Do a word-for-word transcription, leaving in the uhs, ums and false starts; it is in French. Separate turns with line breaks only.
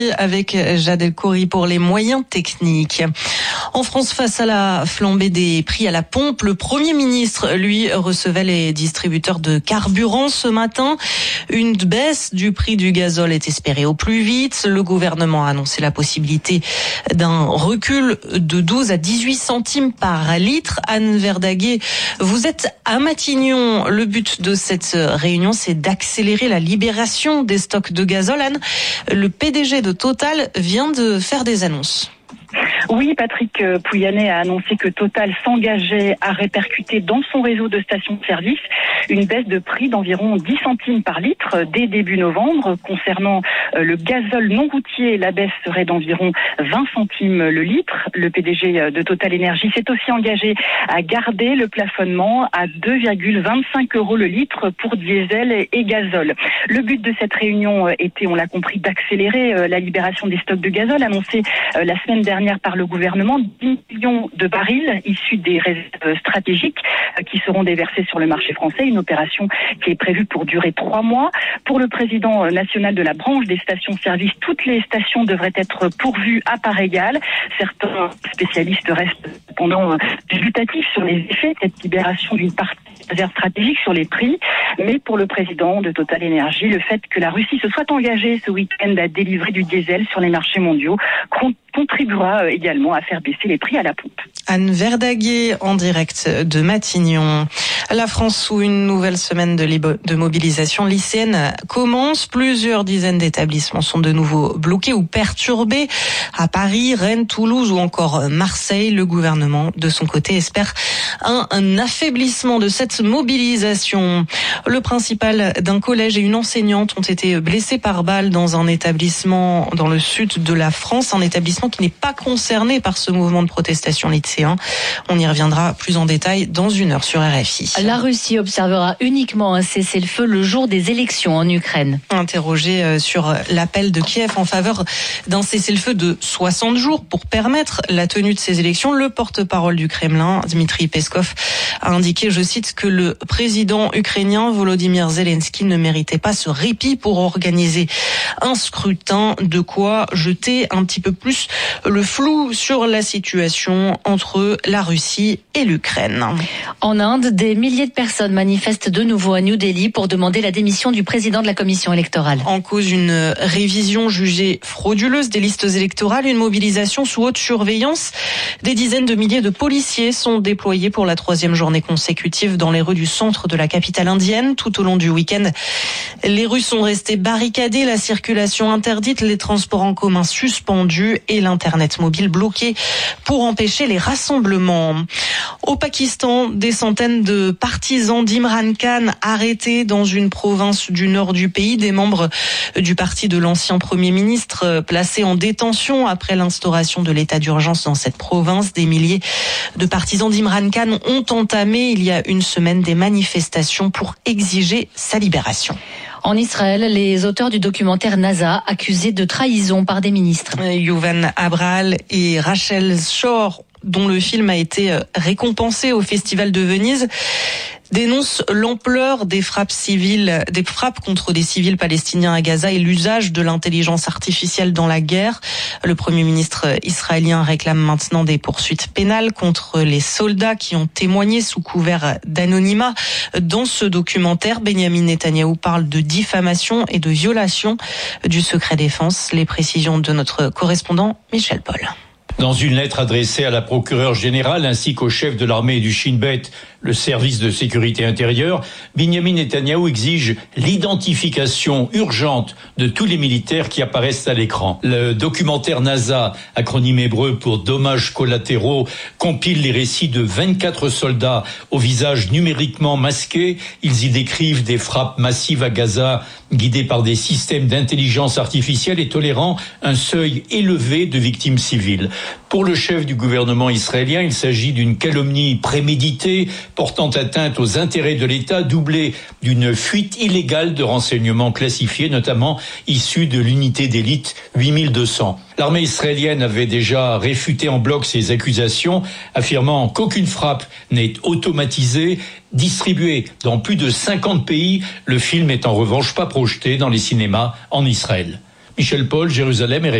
Avec Jade El Khoury pour les moyens techniques. En France, face à la flambée des prix à la pompe, le Premier ministre, lui, recevait les distributeurs de carburant ce matin. Une baisse du prix du gazole est espérée au plus vite. Le gouvernement a annoncé la possibilité d'un recul de douze à dix-huit centimes par litre. Anne Verdaguer, vous êtes à Matignon. Le but de cette réunion, c'est d'accélérer la libération des stocks de gazole. Anne, le P D G de Total vient de faire des annonces.
Oui, Patrick Pouyanné a annoncé que Total s'engageait à répercuter dans son réseau de stations-service une baisse de prix d'environ dix centimes par litre dès début novembre. Concernant le gazole non routier, la baisse serait d'environ vingt centimes le litre. Le P D G de Total Énergie s'est aussi engagé à garder le plafonnement à deux virgule vingt-cinq euros le litre pour diesel et gazole. Le but de cette réunion était, on l'a compris, d'accélérer la libération des stocks de gazole annoncés la semaine dernière par le gouvernement. dix millions de barils issus des réserves stratégiques qui seront déversés sur le marché français. Une opération qui est prévue pour durer trois mois. Pour le président national de la branche des stations-service, toutes les stations devraient être pourvues à part égale. Certains spécialistes restent cependant dubitatifs sur les effets de cette libération d'une partie des réserves stratégiques sur les prix. Mais pour le président de Total Énergie, le fait que la Russie se soit engagée ce week-end à délivrer du diesel sur les marchés mondiaux contribuera également à faire baisser les prix à la pompe.
Anne Verdaguer en direct de Matignon. La France sous une nouvelle semaine de, libo- de mobilisation lycéenne commence. Plusieurs dizaines d'établissements sont de nouveau bloqués ou perturbés à Paris, Rennes, Toulouse ou encore Marseille. Le gouvernement, de son côté, espère un, un affaiblissement de cette mobilisation. Le principal d'un collège et une enseignante ont été blessés par balle dans un établissement dans le sud de la France, un établissement qui n'est pas concerné par ce mouvement de protestation lycéen. On y reviendra plus en détail dans une heure sur R F I.
La Russie observera uniquement un cessez-le-feu le jour des élections en Ukraine.
Interrogé sur l'appel de Kiev en faveur d'un cessez-le-feu de soixante jours pour permettre la tenue de ces élections, le porte-parole du Kremlin, Dmitry Peskov, a indiqué, je cite, que le président ukrainien Volodymyr Zelensky ne méritait pas ce répit pour organiser un scrutin, de quoi jeter un petit peu plus le flou sur la situation entre la Russie et l'Ukraine.
En Inde, des milliers de personnes manifestent de nouveau à New Delhi pour demander la démission du président de la commission électorale.
En cause, une révision jugée frauduleuse des listes électorales, une mobilisation sous haute surveillance. Des dizaines de milliers de policiers sont déployés pour la troisième journée consécutive dans les rues du centre de la capitale indienne. Tout au long du week-end, les rues sont restées barricadées, la circulation interdite, les transports en commun suspendus et l'internet mobile bloqué pour empêcher les rassemblements. Au Pakistan, des centaines de partisans d'Imran Khan arrêtés dans une province du nord du pays, des membres du parti de l'ancien Premier ministre placés en détention après l'instauration de l'état d'urgence dans cette province. Des milliers de partisans d'Imran Khan ont entamé il y a une semaine des manifestations pour exiger sa libération.
En Israël, les auteurs du documentaire NASA, accusés de trahison par des ministres.
Yuval Abrahal et Rachel Shor, dont le film a été récompensé au Festival de Venise, dénonce l'ampleur des frappes civiles, des frappes contre des civils palestiniens à Gaza et l'usage de l'intelligence artificielle dans la guerre. Le Premier ministre israélien réclame maintenant des poursuites pénales contre les soldats qui ont témoigné sous couvert d'anonymat. Dans ce documentaire, Benjamin Netanyahou parle de diffamation et de violation du secret défense. Les précisions de notre correspondant Michel Paul.
Dans une lettre adressée à la procureure générale ainsi qu'au chef de l'armée du Shin Bet, le service de sécurité intérieure, Benjamin Netanyahou exige l'identification urgente de tous les militaires qui apparaissent à l'écran. Le documentaire NASA, acronyme hébreu pour dommages collatéraux, compile les récits de vingt-quatre soldats au visage numériquement masqué. Ils y décrivent des frappes massives à Gaza, guidées par des systèmes d'intelligence artificielle et tolérant un seuil élevé de victimes civiles. Pour le chef du gouvernement israélien, il s'agit d'une calomnie préméditée portant atteinte aux intérêts de l'État, doublée d'une fuite illégale de renseignements classifiés, notamment issus de l'unité d'élite huit mille deux cents. L'armée israélienne avait déjà réfuté en bloc ces accusations, affirmant qu'aucune frappe n'est automatisée. Distribué dans plus de cinquante pays, le film est en revanche pas projeté dans les cinémas en Israël. Michel Paul, Jérusalem.